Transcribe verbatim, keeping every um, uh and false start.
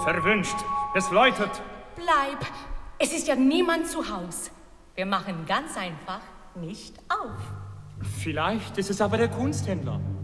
Verwünscht. Es läutet. Bleib. Es ist ja niemand zu Haus. Wir machen ganz einfach nicht auf. Vielleicht ist es aber der Kunsthändler.